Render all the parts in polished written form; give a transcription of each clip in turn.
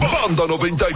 Banda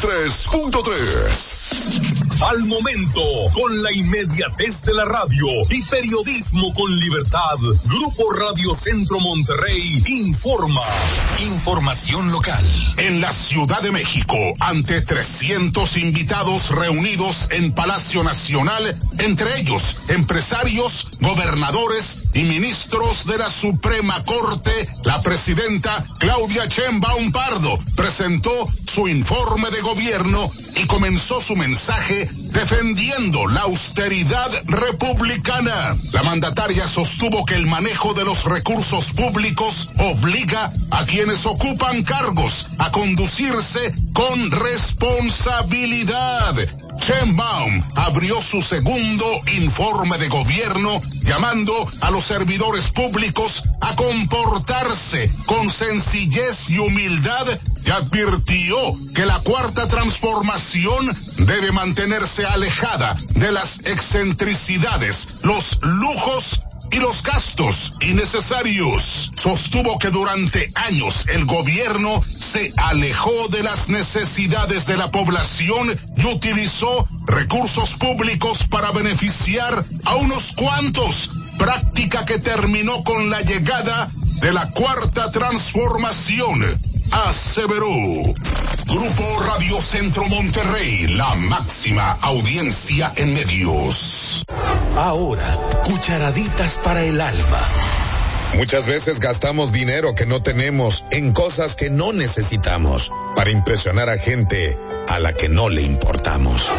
93.3. Al momento, con la inmediatez de la radio y periodismo con libertad, Grupo Radio Centro Monterrey informa. Información local. En la Ciudad de México, ante 300 invitados reunidos en Palacio Nacional, entre ellos empresarios, gobernadores y ministros de la Suprema Corte, la presidenta Claudia Sheinbaum Pardo presentó su informe de gobierno y comenzó su mensaje defendiendo la austeridad republicana. La mandataria sostuvo que el manejo de los recursos públicos obliga a quienes ocupan cargos a conducirse con responsabilidad. Sheinbaum abrió su segundo informe de gobierno llamando a los servidores públicos a comportarse con sencillez y humildad y advirtió que la cuarta transformación debe mantenerse alejada de las excentricidades, los lujos y los gastos innecesarios. Sostuvo que durante años el gobierno se alejó de las necesidades de la población y utilizó recursos públicos para beneficiar a unos cuantos, práctica que terminó con la llegada de la cuarta transformación, aseveró. Grupo Radio Centro Monterrey, la máxima audiencia en medios. Ahora, cucharaditas para el alma. Muchas veces gastamos dinero que no tenemos en cosas que no necesitamos para impresionar a gente a la que no le importamos.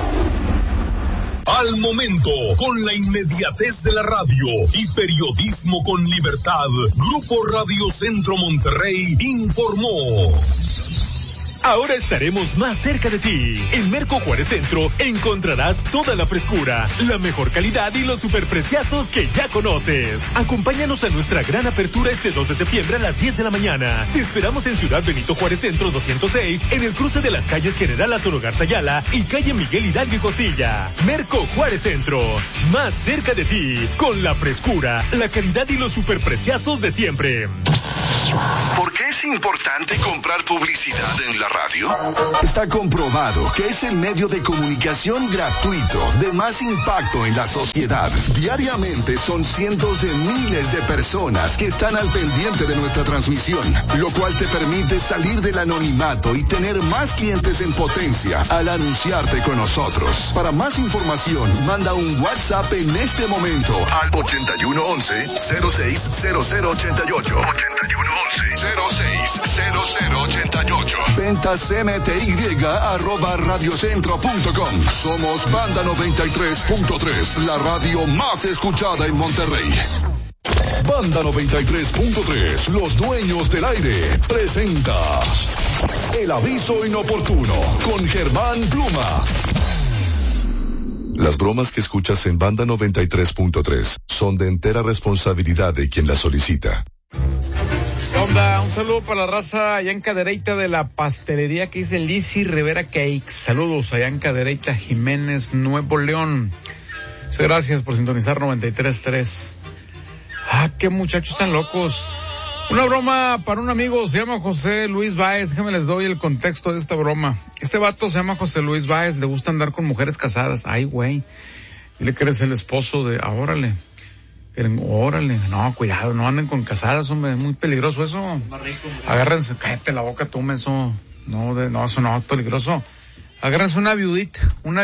Al momento, con la inmediatez de la radio y periodismo con libertad, Grupo Radio Centro Monterrey informó. Ahora estaremos más cerca de ti. En Merco Juárez Centro encontrarás toda la frescura, la mejor calidad y los superpreciazos que ya conoces. Acompáñanos a nuestra gran apertura este 2 de septiembre a las 10 de la mañana. Te esperamos en Ciudad Benito Juárez Centro 206, en el cruce de las calles General Lázaro Garza Ayala y calle Miguel Hidalgo y Costilla. Merco Juárez Centro, más cerca de ti, con la frescura, la calidad y los superpreciazos de siempre. ¿Por qué es importante comprar publicidad en la radio? Está comprobado que es el medio de comunicación gratuito de más impacto en la sociedad. Diariamente son cientos de miles de personas que están al pendiente de nuestra transmisión, lo cual te permite salir del anonimato y tener más clientes en potencia al anunciarte con nosotros. Para más información, manda un WhatsApp en este momento al 8111-060088. 8111-060088. Ventas MTY@radiocentro.com. Somos Banda 93.3, la radio más escuchada en Monterrey. Banda 93.3, los dueños del aire, presenta El Aviso Inoportuno con Germán Pluma. Las bromas que escuchas en Banda 93.3 son de entera responsabilidad de quien las solicita. Onda, un saludo para la raza allá en Cadereyta de la pastelería que dice Lizzy Rivera Cakes. Saludos allá en Cadereyta, Jiménez, Nuevo León. Muchas gracias por sintonizar 93.3. Qué muchachos tan locos. Una broma para un amigo, se llama José Luis Báez. Déjame les doy el contexto de esta broma. Este vato se llama José Luis Báez, le gusta andar con mujeres casadas. Ay, güey. Dile que eres el esposo de... órale. No, cuidado, no anden con casadas, hombre, es muy peligroso eso. Agárrense, cállate la boca, tú, eso. No, eso no, es peligroso. Agárrense una viudita.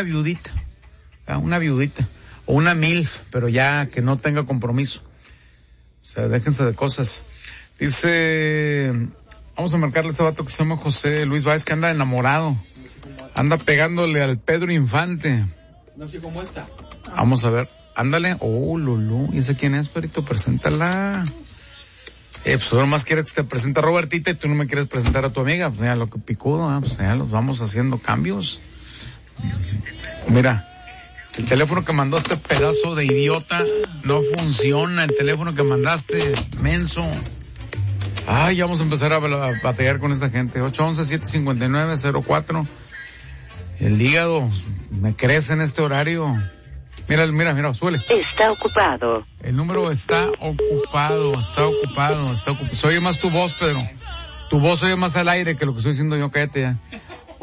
O una MILF, pero ya que no tenga compromiso. O sea, déjense de cosas. Dice, vamos a marcarle a este vato que se llama José Luis Báez, que anda enamorado. Anda pegándole al Pedro Infante. No sé cómo está. Vamos a ver. Ándale, Lulú, ¿y ese quién es, Perito? Preséntala. Pues tú nomás quieres que te presente a Robertita y tú no me quieres presentar a tu amiga. Pues mira, lo que picudo, pues ya los vamos haciendo cambios. Mira, el teléfono que mandó este pedazo de idiota no funciona, el teléfono que mandaste, menso. Ya vamos a empezar a batallar con esta gente. 811-759-04. El hígado me crece en este horario. Mira, suele. Está ocupado. El número está ocupado. Se oye más tu voz, Pedro. Tu voz se oye más al aire que lo que estoy diciendo yo, cállate ya.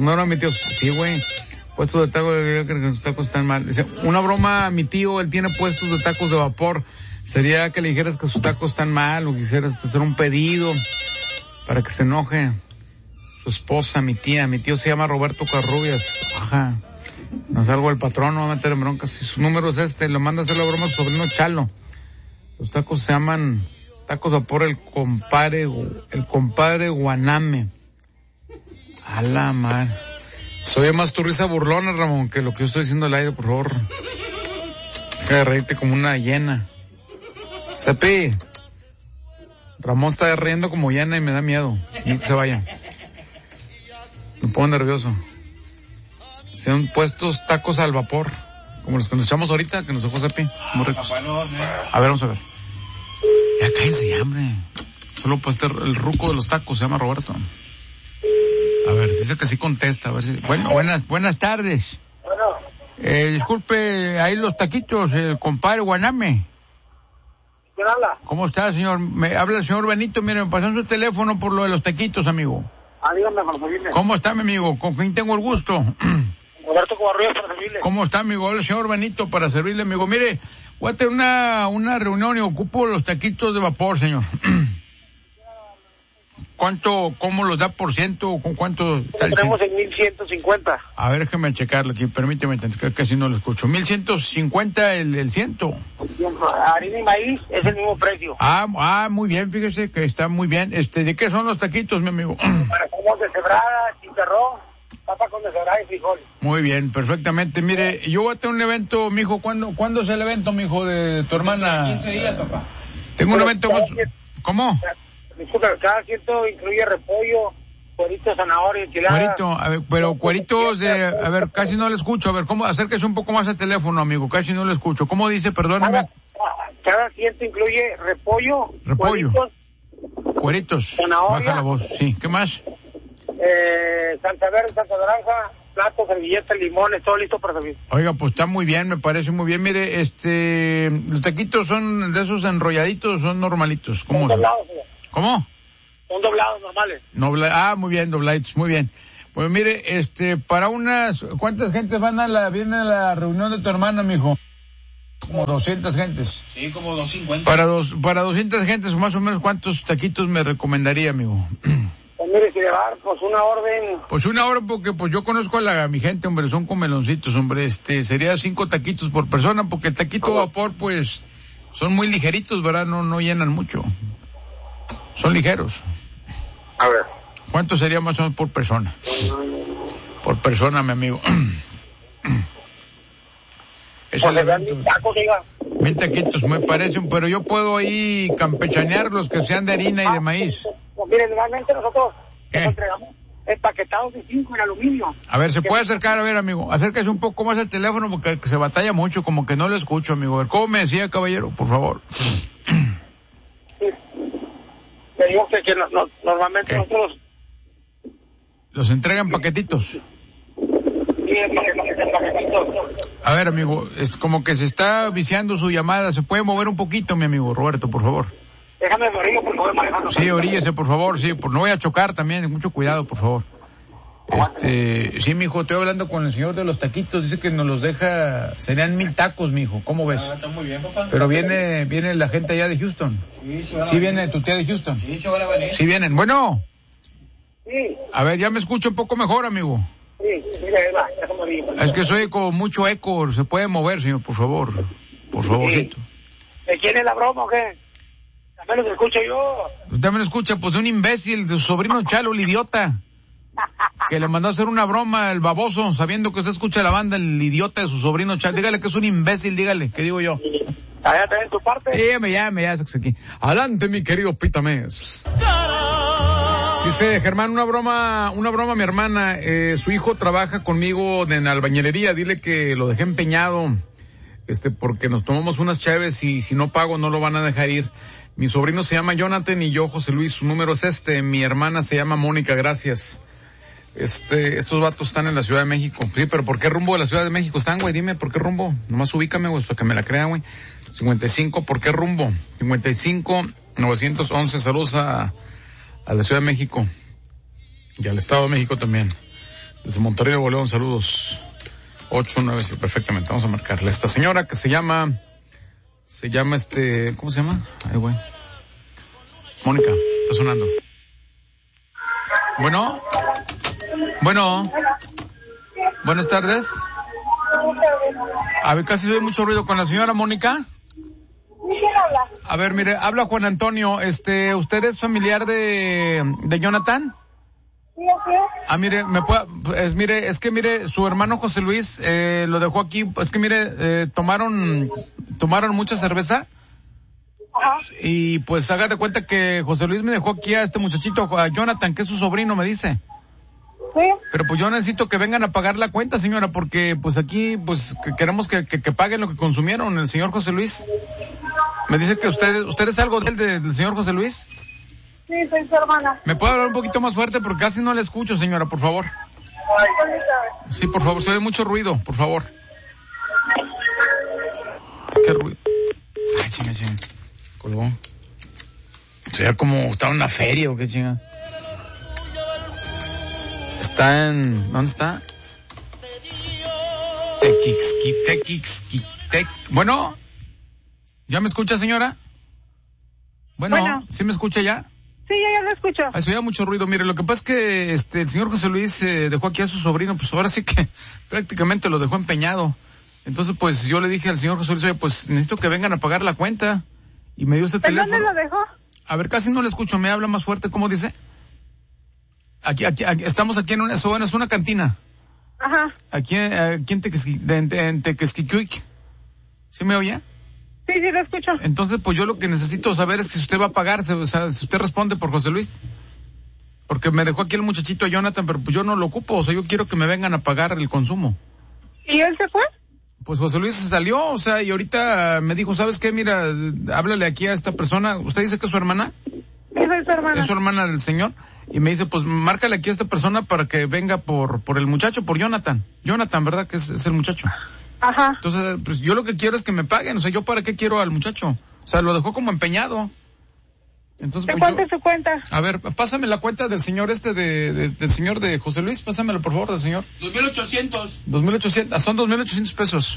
Una broma a mi tío. Sí, güey. Puestos de tacos, que sus tacos están mal. Dice, una broma a mi tío, él tiene puestos de tacos de vapor. Sería que le dijeras que sus tacos están mal o quisieras hacer un pedido para que se enoje su esposa, mi tía. Mi tío se llama Roberto Carrubias. Ajá. No salgo el patrón, no va a meter en broncas. Si su número es le manda a hacer la broma a su sobrino Chalo. Los tacos se llaman tacos de vapor el compadre Guaname. A la madre. Soy más tu risa burlona, Ramón, que lo que yo estoy diciendo al aire, por favor. Deja de reírte como una hiena. Cepi. Ramón está riendo como hiena y me da miedo. Y que se vaya. Me pongo nervioso. Sean puestos tacos al vapor, como los que nos echamos ahorita, que nos dejó Cepi. Muy ricos. A ver, vamos a ver. Ya cállense ya, hombre. Solo pues el ruco de los tacos se llama Roberto. A ver, dice que sí contesta, a ver si... Bueno, buenas tardes. Bueno. Disculpe, ahí los taquitos, el compadre Guaname. ¿Quién habla? ¿Cómo está, señor? Me habla el señor Benito, mire, me pasaron su teléfono por lo de los taquitos, amigo. Dígame, para servirle. ¿Cómo está, mi amigo? ¿Con quién tengo el gusto? Roberto Covarrubias, para servirle. ¿Cómo está, amigo? Hola, señor Benito, para servirle, amigo. Mire, voy a tener una reunión y ocupo los taquitos de vapor, señor. ¿Cómo los da por ciento? ¿Con cuánto está el tenemos en 1150. A ver, déjame checarlo aquí, permíteme, que casi no lo escucho. 1150 el ciento. Harina y maíz es el mismo precio. Muy bien, fíjese que está muy bien. ¿De qué son los taquitos, mi amigo? Para somos de cebrada, chicharrón, papa con deshebrada y frijol. Muy bien, perfectamente. Mire, yo voy a tener un evento, mijo. ¿Cuándo es el evento, mijo, de tu hermana? 15 días, papá. Tengo un evento. ¿Cómo? Disculpa, cada ciento incluye repollo, cuerito, zanahoria, enchilada. Cuerito, a ver, pero cueritos a ver, casi no le escucho. A ver, acérquese un poco más al teléfono, amigo, casi no le escucho. ¿Cómo dice? Perdóname. Cada ciento incluye repollo. Cueritos. Zanahoria. Baja la voz, sí. ¿Qué más? Salsa verde, salsa naranja, plato, servilleta, limones, todo listo para servir. Oiga, pues está muy bien, me parece muy bien. Mire, los taquitos son de esos enrolladitos, son normalitos. ¿Cómo? ¿Cómo? Son doblados normales. Muy bien, dobladitos, muy bien. Pues mire, para ¿cuántas gentes viene a la reunión de tu hermana, mijo? Como 200 gentes. Sí, como 250. Para 200 gentes, más o menos, ¿cuántos taquitos me recomendaría, amigo? Pues mire, si le va a dar, pues una orden. Pues una orden, porque pues yo conozco a mi gente, hombre, son comeloncitos, hombre, sería 5 taquitos por persona, porque el taquito vapor, pues, son muy ligeritos, ¿verdad? No llenan mucho. Son ligeros. A ver. ¿Cuánto sería más o menos por persona? Por persona, mi amigo. Pues le dan 1000 tacos, diga. 1000 taquitos, me parecen, pero yo puedo ahí campechanear los que sean de harina y de maíz. Pues mire, normalmente nosotros nos entregamos empaquetados de 5 en aluminio. A ver, ¿se puede acercar? A ver, amigo, acérquese un poco más al teléfono porque se batalla mucho, como que no lo escucho, amigo. A ver, ¿cómo me decía, caballero? Por favor. Le digo que normalmente nosotros... ¿Los entregan paquetitos? Sí, paquetitos. A ver, amigo, es como que se está viciando su llamada. ¿Se puede mover un poquito, mi amigo Roberto, por favor? Déjame morir porque voy manejando. Sí, oríllese, por favor, sí, no voy a chocar también, mucho cuidado, por favor. Sí, mijo, estoy hablando con el señor de los taquitos, dice que nos los deja, serían 1000 tacos, mijo, ¿cómo ves? Está muy bien, papá. Pero viene la gente allá de Houston. Sí, viene tu tía de Houston. Sí, se van a venir. Sí vienen, bueno. Sí. A ver, ya me escucho un poco mejor, amigo. Sí, mira, déjame morir. Es que soy con mucho eco, se puede mover, señor, por favor. Por favorcito. ¿De quién es la broma o qué? También lo escucho yo. Usted me lo escucha, pues de un imbécil, de su sobrino Chalo, el idiota. Que le mandó a hacer una broma el baboso, sabiendo que usted escucha la banda, el idiota de su sobrino Chalo. Dígale que es un imbécil, dígale, ¿qué digo yo? Allá también tu parte. Ya, aquí. Adelante, mi querido Pitamés. Dice Germán, una broma, mi hermana, su hijo trabaja conmigo en albañilería, dile que lo dejé empeñado, porque nos tomamos unas chaves y si no pago no lo van a dejar ir. Mi sobrino se llama Jonathan y yo José Luis, su número es mi hermana se llama Mónica, gracias. Estos vatos están en la Ciudad de México. Sí, pero ¿por qué rumbo de la Ciudad de México están, güey? Dime, ¿por qué rumbo? Nomás ubícame, güey, para que me la crean, güey. 55, ¿por qué rumbo? 55-911, saludos a la Ciudad de México. Y al Estado de México también. Desde Monterrey, Nuevo León, saludos. 897, perfectamente, vamos a marcarle. Esta señora que se llama, ¿cómo se llama? Ay, güey. Mónica, está sonando. Bueno. Buenas tardes. A ver, casi se oye mucho ruido con la señora Mónica. A ver, mire, habla Juan Antonio. ¿Usted es familiar de Jonathan? Sí, así es. Mire, mire, su hermano José Luis lo dejó aquí. Es que mire, tomaron mucha cerveza. Ajá. Y pues haga de cuenta que José Luis me dejó aquí a este muchachito, a Jonathan, que es su sobrino, me dice. Sí. Pero pues yo necesito que vengan a pagar la cuenta, señora, porque pues aquí pues queremos que paguen lo que consumieron el señor José Luis. Me dice que usted es algo del señor José Luis. Sí, soy su hermana. ¿Me puede hablar un poquito más fuerte? Porque casi no le escucho, señora, por favor. Sí, por favor, se oye mucho ruido, por favor. ¿Qué ruido? Ay, chinga. Colgó. O sea, como está en una feria o qué chingas. ¿Dónde está? Bueno, ¿ya me escucha, señora? Bueno, ¿sí me escucha ya? Sí, ya lo escucho. Se oía mucho ruido. Mire, lo que pasa es que el señor José Luis dejó aquí a su sobrino, pues ahora sí que prácticamente lo dejó empeñado. Entonces, pues yo le dije al señor José Luis, oye, pues necesito que vengan a pagar la cuenta. Y me dio este teléfono. ¿Dónde lo dejó? A ver, casi no le escucho, me habla más fuerte, ¿cómo dice? Aquí estamos aquí es una cantina. Ajá. Aquí en Tequesquicuic. ¿Sí me oye? Sí, lo escucho. Entonces, pues yo lo que necesito saber es si usted va a pagarse, o sea, si usted responde por José Luis. Porque me dejó aquí el muchachito Jonathan, pero pues yo no lo ocupo, o sea, yo quiero que me vengan a pagar el consumo. ¿Y él se fue? Pues José Luis se salió, o sea, y ahorita me dijo, ¿sabes qué? Mira, háblale aquí a esta persona. ¿Usted dice que es su hermana? Sí, soy su hermana. Es su hermana del señor. Y me dice, pues márcale aquí a esta persona para que venga por el muchacho, por Jonathan. Jonathan, ¿verdad? Que es el muchacho. Ajá. Entonces, pues yo lo que quiero es que me paguen, o sea, ¿yo para qué quiero al muchacho? O sea, lo dejó como empeñado. Entonces, ¿De pues cuánto es su cuenta? A ver, pásame la cuenta del señor del señor de José Luis, pásamela por favor, del señor. 2,800. 2,800, son 2,800 pesos.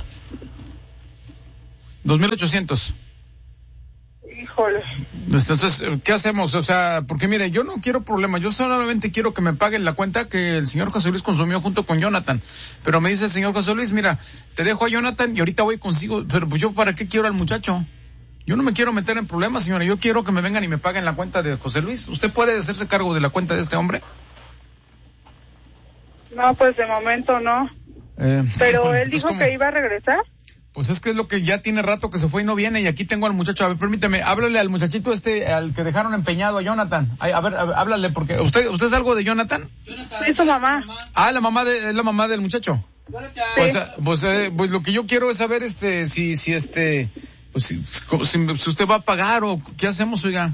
2,800. Híjole. Entonces, ¿qué hacemos? O sea, porque mire, yo no quiero problemas, yo solamente quiero que me paguen la cuenta que el señor José Luis consumió junto con Jonathan. Pero me dice el señor José Luis, mira, te dejo a Jonathan y ahorita voy consigo, pero pues yo para qué quiero al muchacho. Yo no me quiero meter en problemas, señora, yo quiero que me vengan y me paguen la cuenta de José Luis. ¿Usted puede hacerse cargo de la cuenta de este hombre? No, pues de momento no. Pero él dijo que iba a regresar. Pues es que es lo que ya tiene rato que se fue y no viene, y aquí tengo al muchacho. A ver, permíteme, háblale al muchachito al que dejaron empeñado, a Jonathan. A ver, háblale, porque ¿usted es algo de Jonathan? Sí, su mamá. Ah, es la mamá del muchacho. Sí. Pues lo que yo quiero es saber si usted va a pagar o qué hacemos, oiga.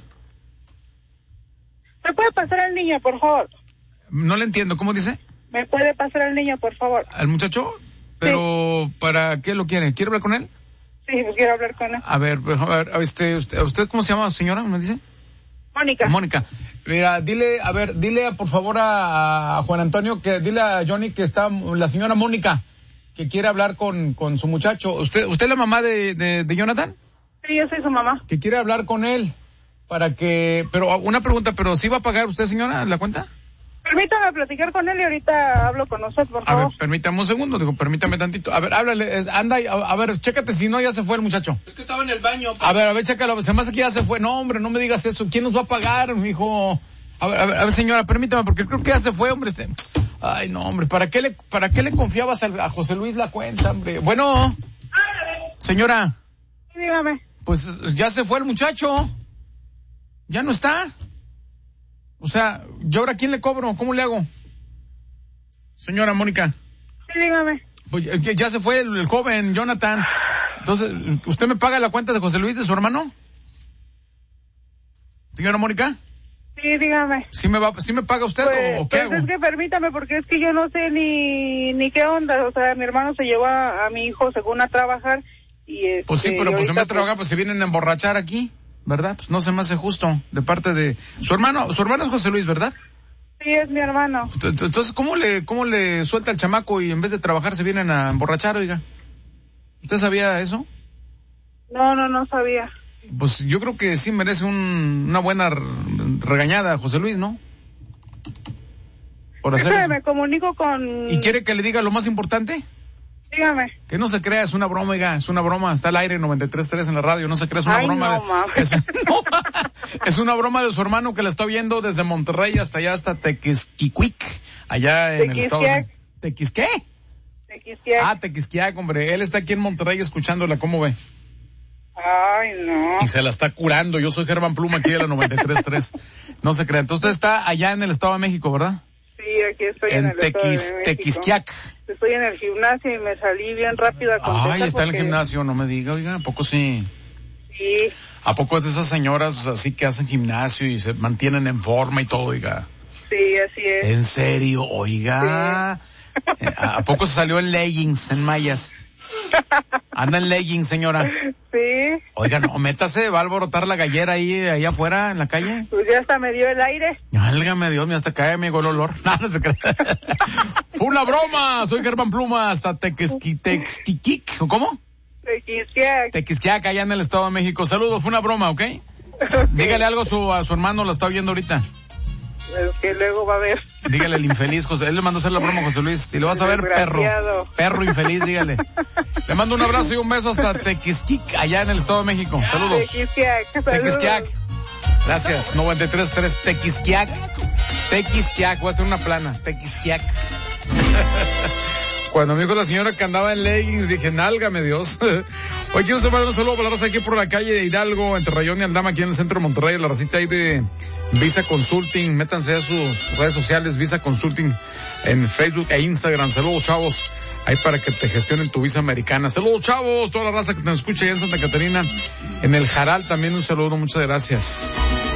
¿Me puede pasar al niño, por favor? No le entiendo, ¿cómo dice? ¿Me puede pasar al niño, por favor? ¿Al muchacho? Pero, sí. ¿Para qué lo quiere? ¿Quiere hablar con él? Sí, pues quiero hablar con él. A ver, ¿usted cómo se llama, señora? ¿Me dice? Mónica. Mira, dile por favor a Juan Antonio, dile a Johnny que está la señora Mónica, que quiere hablar con su muchacho. ¿Usted es la mamá de Jonathan? Sí, yo soy su mamá. Que quiere hablar con él pero una pregunta, ¿pero sí va a pagar usted, señora, la cuenta? Permítame platicar con él y ahorita hablo con usted, por favor. A ver, permítame un segundo, permítame tantito. A ver, háblale, anda, a ver, chécate si no ya se fue el muchacho. Es que estaba en el baño. A ver, chécalo, se me hace que ya se fue. No, hombre, no me digas eso. ¿Quién nos va a pagar, mijo? A ver, señora, permítame, porque creo que ya se fue, hombre. Ay, no, hombre, ¿para qué le confiabas a José Luis la cuenta, hombre? Bueno, señora. Sí, dígame. Pues ya se fue el muchacho. Ya no está. O sea, ¿yo ahora quién le cobro? ¿Cómo le hago? Señora Mónica. Sí, dígame. Pues ya se fue el joven, Jonathan. Entonces, ¿usted me paga la cuenta de José Luis, de su hermano? Señora Mónica. Sí, dígame. ¿Sí me paga usted o qué hago? Es que permítame, porque es que yo no sé ni qué onda. O sea, mi hermano se llevó a mi hijo según a trabajar y pues sí, pero pues se mete a trabajar, pues se vienen a emborrachar aquí, ¿verdad? Pues no se me hace justo de parte de su hermano. Su hermano es José Luis, ¿verdad? Sí, es mi hermano. Entonces, ¿cómo le suelta el chamaco y en vez de trabajar se vienen a emborrachar, oiga? ¿Usted sabía eso? No sabía. Pues yo creo que sí merece una buena regañada, José Luis, ¿no? Por hacer eso. Me comunico con... ¿Y quiere que le diga lo más importante? Dígame. Que no se crea, es una broma, oiga, es una broma. Está al aire 93.3 en la radio, no se crea, es una broma. Es una broma de su hermano que la está viendo desde Monterrey hasta allá, hasta Tequisquiac, allá en el estado de... ¿Tequisqué? Tequisquiac. Ah, Tequisquiac, hombre. Él está aquí en Monterrey escuchándola, ¿cómo ve? Ay, no. Y se la está curando. Yo soy Germán Pluma aquí de la 93.3. No se crea. Entonces usted está allá en el Estado de México, ¿verdad? Sí, aquí estoy en el Estado de México. Tequisquiac. Estoy en el gimnasio y me salí bien rápido a contestar. Ay, está en el gimnasio, no me diga, oiga, ¿a poco sí? Sí. ¿A poco es de esas señoras así que hacen gimnasio y se mantienen en forma y todo, oiga? Sí, así es. ¿En serio? Oiga. Sí. ¿A poco se salió en leggings, en mallas? Anda en leggings, señora. Sí. Oiga, no, métase, va a alborotar la gallera ahí afuera en la calle. Pues ya hasta me dio el aire. Válgame Dios, me hasta cae, me llegó el olor. No se cree. Fue una broma, soy Germán Pluma, hasta Tequisquiac, ¿cómo? Tequisquiac. Tequisquiac, allá en el Estado de México. Saludos, fue una broma, ¿ok? Dígale algo a su hermano, la está oyendo ahorita. Es que luego va a ver. Dígale el infeliz, José. Él le mandó a hacer la broma, José Luis. Y lo vas a ver, perro infeliz, dígale. Le mando un abrazo y un beso hasta Tequisquiac, allá en el Estado de México. Saludos. Tequisquiac. Gracias. 93.3 Tequisquiac. Tequisquiac. Voy a hacer una plana. Tequisquiac. Cuando me dijo la señora que andaba en leggings, dije, nálgame Dios. Hoy quiero mandar un saludo para la raza aquí por la calle de Hidalgo, entre Rayón y Aldama, aquí en el centro de Monterrey, la racita ahí de Visa Consulting. Métanse a sus redes sociales, Visa Consulting, en Facebook e Instagram. Saludos, chavos, ahí para que te gestionen tu visa americana. Saludos, chavos, toda la raza que te escucha allá en Santa Catarina, en el Jaral también un saludo, muchas gracias.